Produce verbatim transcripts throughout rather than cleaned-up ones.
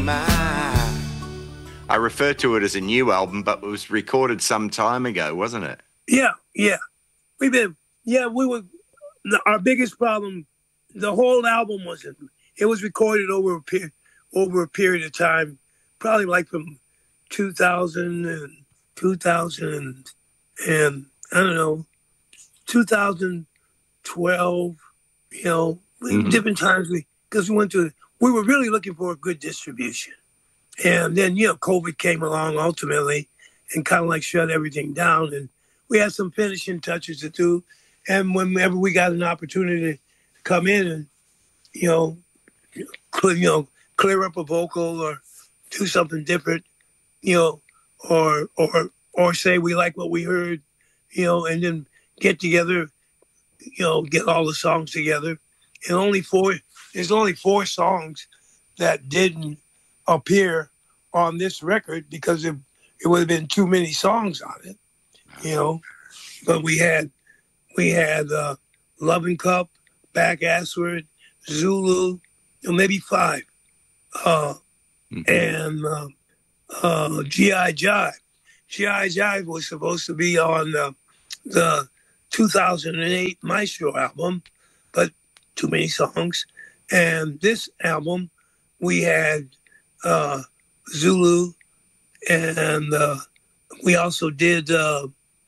I refer to it as a new album, but it was recorded some time ago, wasn't it? Yeah, yeah. We've been, yeah, we were, the, our biggest problem, the whole album wasn't, it was recorded over a, per, over a period of time, probably like from two thousand and two thousand and, I don't know, two thousand twelve, you know, mm-hmm. different times we, because we went to, we were really looking for a good distribution. And then, you know, COVID came along ultimately and kind of like shut everything down. And we had some finishing touches to do. And whenever we got an opportunity to come in and, you know, clear, you know, clear up a vocal or do something different, you know, or or or say we like what we heard, you know, and then get together, you know, get all the songs together. And only four, there's only four songs that didn't appear on this record because it, it would have been too many songs on it, you know. But we had we had uh, Loving Cup, Back Assward, Zulu, you know, maybe five, uh, mm-hmm. and uh, uh, G I Jive. G I Jive was supposed to be on uh, the two thousand eight Maestro album, but too many songs. And this album, we had uh, Zulu, and uh, we also did uh,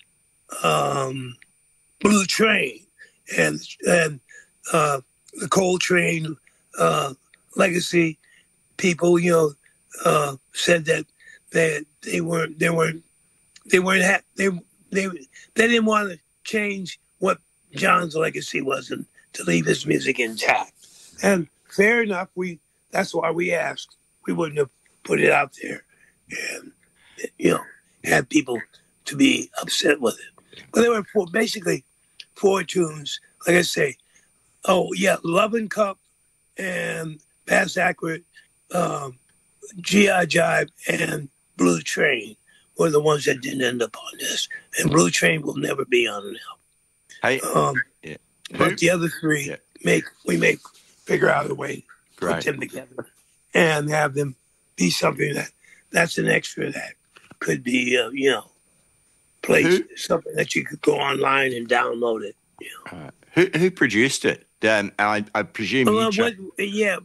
um, Blue Train, and and uh, the Coltrane uh, legacy people, you know, uh, said that they they weren't they weren't they weren't ha- they they they didn't want to change what John's legacy was and to leave his music intact. And fair enough, we that's why we asked. We wouldn't have put it out there and, you know, had people to be upset with it. But there were four, basically four tunes. Like I say, oh, yeah, Lovin' Cup and Bass Accurate, um, G I Jive, and Blue Train were the ones that didn't end up on this. And Blue Train will never be on an album. Hey, um, yeah. But the other three, yeah. make we make figure out a way to Great. put them together and have them be something that that's an extra that could be, uh, you know, placed, who, something that you could go online and download it. You know. uh, who who produced it? Um, I, I presume well, you. What, yeah,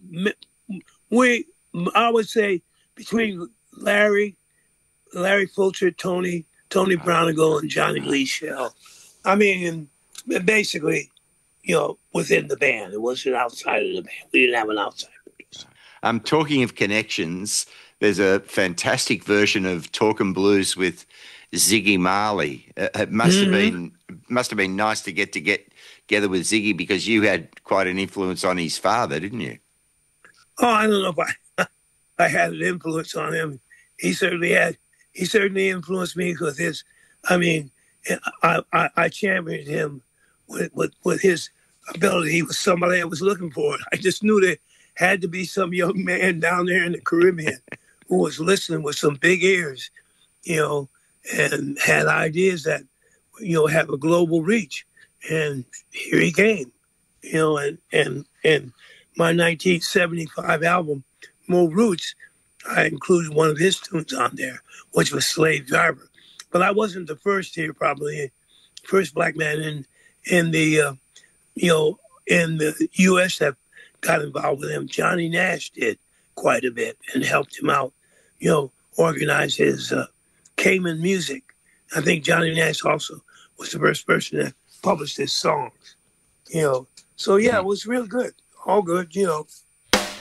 we. I would say between Larry, Larry Fulcher, Tony, Tony Brownigal, and Johnny Lee Shell. I mean, basically, you know, within the band. It wasn't outside of the band. We didn't have an outside producer. I'm talking of connections. There's a fantastic version of Talkin' Blues with Ziggy Marley. Uh, it must mm-hmm. have been must have been nice to get to get together with Ziggy because you had quite an influence on his father, didn't you? Oh, I don't know if I I had an influence on him. He certainly had. He certainly influenced me with his. I mean, I I, I championed him with, with with his ability. He was somebody I was looking for. I just knew there had to be some young man down there in the Caribbean who was listening with some big ears, you know, and had ideas that, you know, have a global reach. And here he came, you know, and and and my nineteen seventy-five album, Mo Roots, I included one of his tunes on there, which was Slave Driver. But I wasn't the first here, probably, first black man in in the, uh, you know, in the U S that got involved with him. Johnny Nash did quite a bit and helped him out, you know, organize his uh, Cayman music. I think Johnny Nash also was the first person that published his songs, you know. So, yeah, it was real good. All good, you know.